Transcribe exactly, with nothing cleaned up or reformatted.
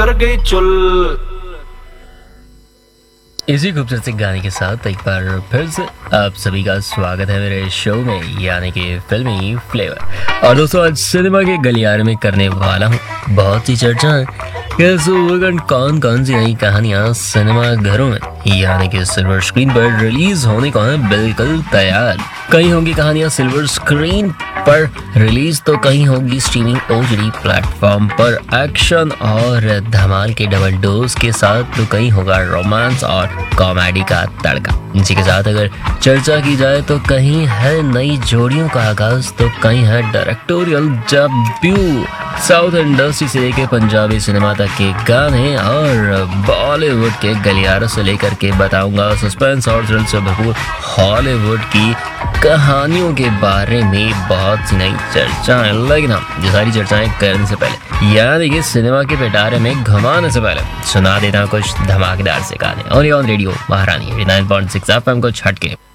कर गई चुल। इसी खूबसूरत से गाने के साथ एक बार फिर से आप सभी का स्वागत है मेरे शो में, यानी कि फिल्मी फ्लेवर। और दोस्तों, आज सिनेमा के गलियारे में करने वाला हूँ बहुत सी चर्चाएं कि कौन कौन सी नई कहानियां सिनेमा घरों में यानी कि सिल्वर स्क्रीन पर रिलीज होने को है बिल्कुल तैयार। कहीं होंगी कहानियां सिल्वर स्क्रीन पर रिलीज तो कहीं होगी स्ट्रीमिंग ओटीटी प्लेटफॉर्म पर एक्शन और धमाल के डबल डोज के साथ, तो कहीं होगा रोमांस और कॉमेडी का तड़का। इसी के साथ अगर चर्चा की जाए तो कहीं है नई जोड़ियों का आगाज, तो कहीं है डायरेक्टोरियल डेब्यू। साउथ इंडस्ट्री से लेकर पंजाबी सिनेमा तक के गाने और बॉलीवुड के गलियारों से लेकर के बताऊंगा सस्पेंस और थ्रिल से भरपूर हॉलीवुड की कहानियों के बारे में बहुत सी नई चर्चाएं। लेकिन हम ये सारी चर्चाएं करने से पहले यानी कि सिनेमा के पिटारे में घुमाने से पहले सुना देता हूं कुछ धमाकेदार से गाने और ये ऑन रेडियो महारानी nine point six F M को छटके।